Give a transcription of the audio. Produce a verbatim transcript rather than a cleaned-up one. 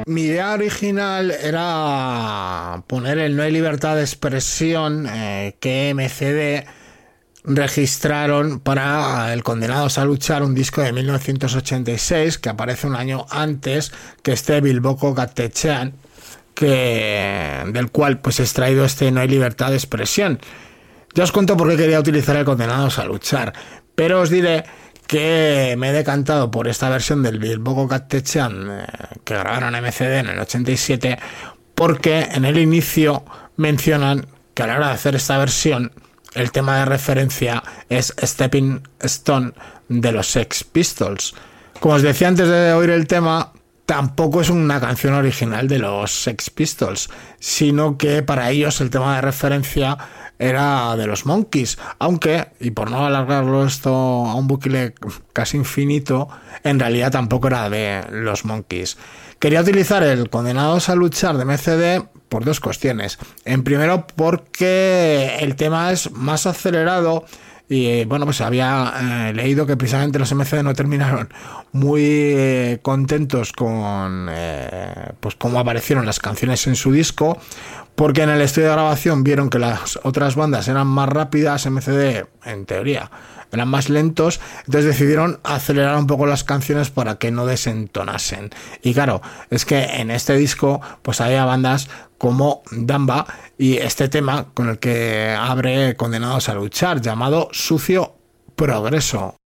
Mi idea original era poner el No hay libertad de expresión eh, que M C D registraron para el Condenados a Luchar, un disco de mil novecientos ochenta y seis que aparece un año antes que este Bilboko Gaztetxean, que del cual pues he extraído este No hay libertad de expresión. Ya os cuento por qué quería utilizar el Condenados a Luchar, pero os diré que me he decantado por esta versión del Bilboko Gaztetxean eh, que grabaron M C D en el ochenta y siete, porque en el inicio mencionan que a la hora de hacer esta versión el tema de referencia es Stepping Stone de los Sex Pistols. Como os decía antes de oír el tema, tampoco es una canción original de los Sex Pistols, sino que para ellos el tema de referencia era de los Monkees, aunque, y por no alargarlo esto a un bucle casi infinito, en realidad tampoco era de los Monkees. Quería utilizar el Condenados a Luchar de M C D por dos cuestiones. En primero, porque el tema es más acelerado y bueno, pues había eh, leído que precisamente los M C D no terminaron muy eh, contentos con eh, pues cómo aparecieron las canciones en su disco, porque en el estudio de grabación vieron que las otras bandas eran más rápidas, M C D en teoría eran más lentos, entonces decidieron acelerar un poco las canciones para que no desentonasen. Y claro, es que en este disco pues había bandas como Damba y este tema con el que abre Condenados a Luchar, llamado Sucio Progreso.